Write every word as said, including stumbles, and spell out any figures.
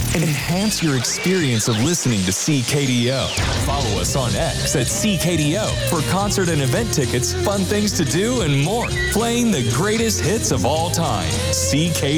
Enhance your experience of listening to C K D O. Follow us on X at C K D O for concert and event tickets, fun things to do, and more. Playing the greatest hits of all time. C K D O.